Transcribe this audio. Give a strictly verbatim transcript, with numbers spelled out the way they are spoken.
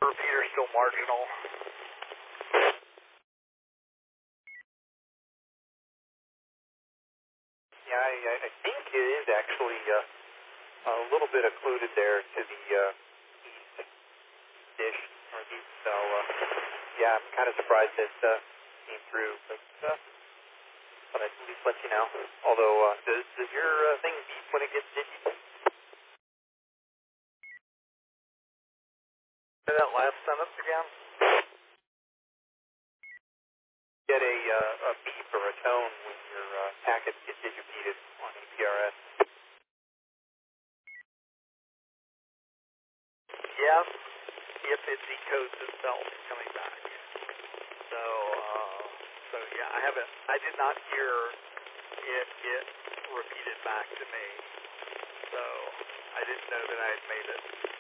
Repeater still marginal. Yeah, I, I think it is actually uh, a little bit occluded there to the uh, east dish, northeast. So, uh, yeah, I'm kind of surprised it uh, came through, but uh, but I can at least let you know. Although, uh, does does your uh, thing beep when it gets diggy? Say that last sentence again. Get a uh, a beep or a tone when your uh, packets get digipeated on A P R S. Yes, if it decodes itself coming back. So, uh, so yeah, I haven't. I did not hear it get repeated back to me. So I didn't know that I had made it.